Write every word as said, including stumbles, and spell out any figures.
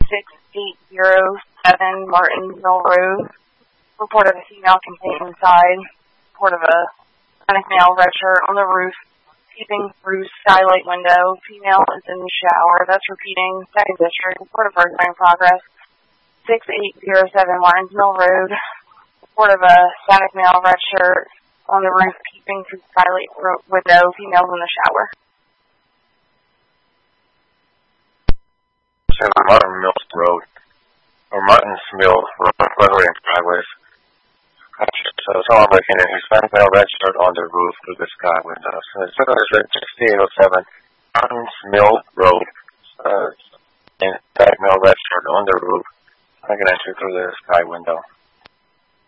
six eight zero seven Martinsville Road. Report of a female complaint inside. Report of a Hispanic male red shirt on the roof, peeping through skylight window. Female is in the shower. That's repeating. Second district. Report of burglary in progress. six eight zero seven Martinsville Road. Report of a Hispanic male red shirt on the roof, peeping through skylight window. Female in the shower. Martin Mills Road, or Martin's Mills Road, burglary in progress. So someone breaking in Hispanic male red shirt on the roof through the sky window. So it's sixty-eight oh seven Martin's Mills Road, uh, Hispanic male red shirt on the roof. I can enter through the sky window.